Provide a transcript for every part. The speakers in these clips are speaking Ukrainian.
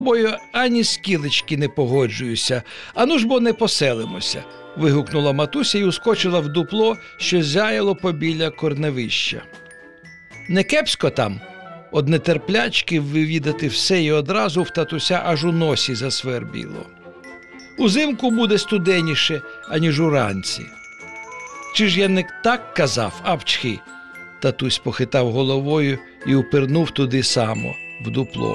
тобою ані скілечки не погоджуюся. Ану ж бо не поселимося, вигукнула матуся і ускочила в дупло, що зяяло побіля корневища. Не кепсько там? Од нетерплячки вивідати все і одразу в татуся аж у носі засвербіло. Узимку буде студеніше, аніж уранці. Чи ж я не так казав, апчхи? Татусь похитав головою і упирнув туди само, в дупло.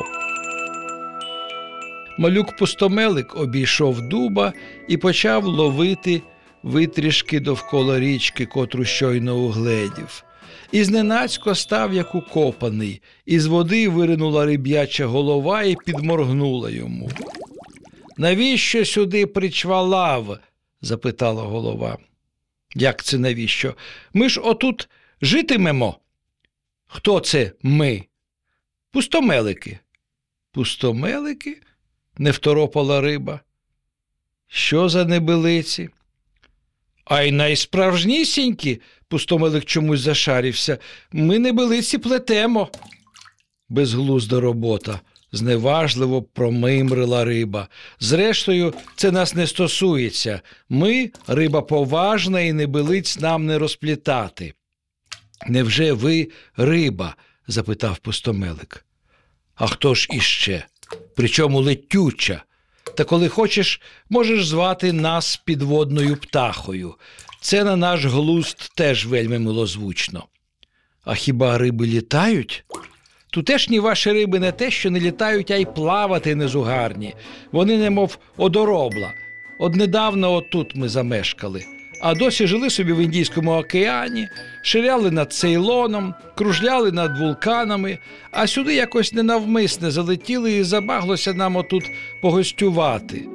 Малюк-пустомелик обійшов дуба і почав ловити витрішки довкола річки, котру щойно угледів. І зненацько став як укопаний, із води виринула риб'яча голова і підморгнула йому. «Навіщо сюди причвалав?» – запитала голова. «Як це навіщо? Ми ж отут житимемо». «Хто це ми?» «Пустомелики». «Пустомелики?» – не второпала риба. «Що за небилиці?» «А й найсправжнісінькі», – пустомелик чомусь зашарівся, – «ми небилиці плетемо». «Безглузда робота», – зневажливо промимрила риба. «Зрештою, це нас не стосується. Ми – риба поважна і небилиць нам не розплітати». «Невже ви риба?» – запитав пустомелик. «А хто ж іще? Причому летюча? Та коли хочеш, можеш звати нас підводною птахою. Це на наш глузд теж вельми милозвучно». «А хіба риби літають?» «Тутешні ваші риби не те, що не літають, а й плавати незугарні. Вони немов одоробла. Однедавна отут ми замешкали. А досі жили собі в Індійському океані, ширяли над Цейлоном, кружляли над вулканами, а сюди якось ненавмисне залетіли і забаглося нам отут погостювати.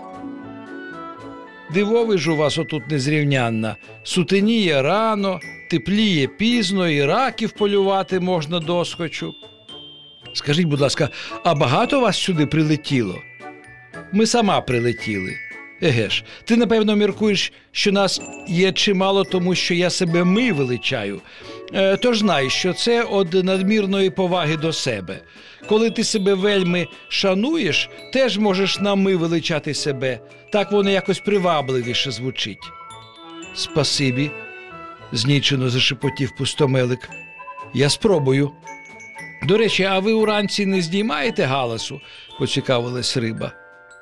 Дивовиж у вас отут незрівнянна. Сутеніє рано, тепліє пізно, і раків полювати можна досхочу». «Скажіть, будь ласка, а багато вас сюди прилетіло?» «Ми сама прилетіли». «Еге ж, ти, напевно, міркуєш, що нас є чимало, тому що я себе ми величаю. Тож знай, що це од надмірної поваги до себе. Коли ти себе вельми шануєш, теж можеш на ми величати себе. Так воно якось привабливіше звучить». «Спасибі», – знічено зашепотів пустомелик. «Я спробую». «До речі, а ви уранці не здіймаєте галасу?» – поцікавилась риба.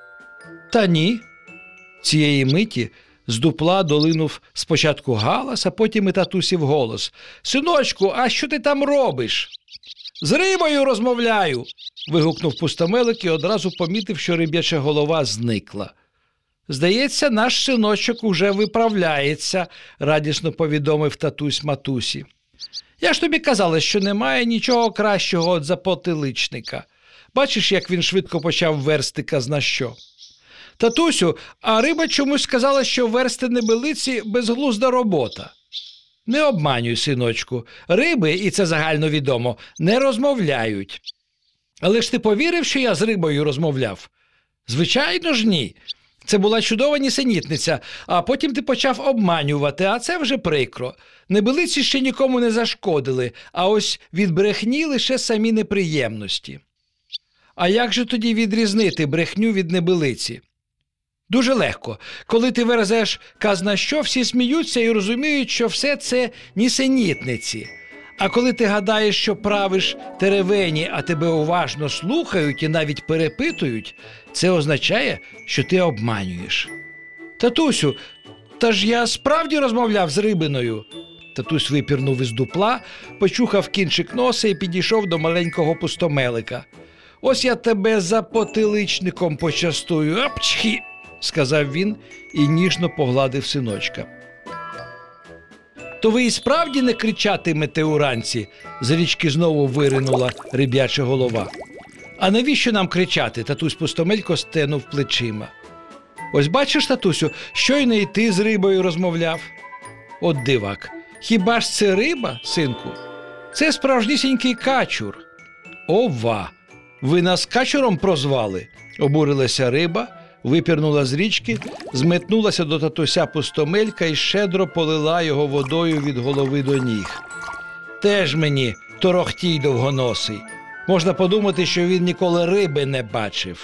«Та ні». Цієї миті з дупла долинув спочатку галас, а потім і татусів голос. «Синочку, а що ти там робиш?» «З рибою розмовляю!» – вигукнув пустомелик і одразу помітив, що риб'яча голова зникла. «Здається, наш синочок уже виправляється», – радісно повідомив татусь матусі. «Я ж тобі казала, що немає нічого кращого от запотиличника. Бачиш, як він швидко почав версти казна що?» «Татусю, а риба чомусь сказала, що версти небилиці – безглузда робота». «Не обманюй, синочку. Риби, і це загальновідомо, не розмовляють». «Але ж ти повірив, що я з рибою розмовляв?» «Звичайно ж ні. Це була чудова нісенітниця, а потім ти почав обманювати, а це вже прикро. Небилиці ще нікому не зашкодили, а ось від брехні лише самі неприємності». «А як же тоді відрізнити брехню від небилиці?» «Дуже легко. Коли ти верзеш казна що, всі сміються і розуміють, що все це нісенітниці. А коли ти гадаєш, що правиш теревені, а тебе уважно слухають і навіть перепитують, це означає, що ти обманюєш». «Татусю, та ж я справді розмовляв з рибиною». Татусь випірнув із дупла, почухав кінчик носа і підійшов до маленького пустомелика. «Ось я тебе за потиличником почастую, апчхі!» – сказав він і ніжно погладив синочка. «То ви і справді не кричатимете уранці?» – з річки знову виринула риб'яча голова. «А навіщо нам кричати?» – татусь пустомелько стенув плечима. «Ось бачиш, татусю, щойно і ти з рибою розмовляв». «От дивак, хіба ж це риба, синку? Це справжнісінький качур». «Ова! Ви нас качуром прозвали?» – обурилася риба, випірнула з річки, зметнулася до татуся пустомелька і щедро полила його водою від голови до ніг. «Теж мені торохтій довгоносий. Можна подумати, що він ніколи риби не бачив».